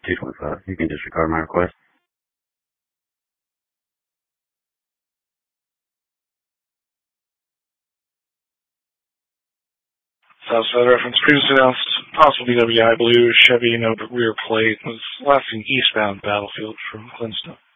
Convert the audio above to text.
225. You can disregard my request. Southside reference previously announced possible BWI blue Chevy, no rear plate, was last seen eastbound Battlefield from Clinton.